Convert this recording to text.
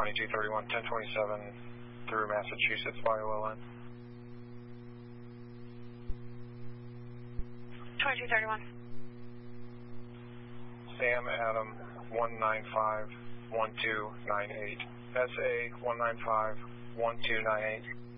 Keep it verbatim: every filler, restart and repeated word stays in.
twenty-two thirty-one, ten twenty-seven through Massachusetts by O L N. twenty-two thirty-one. Sam Adam one nine five one two nine eight. S A one nine five one two nine eight.